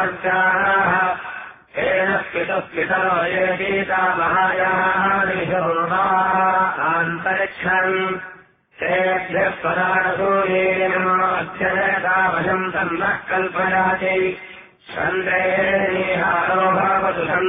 पितरो ये गीता महायान्तरिक्षम् तेभ्यः परासूर्येणमध्यतावशम् तन्नः कल्पयाति चन्द्रेणीहारो भवतु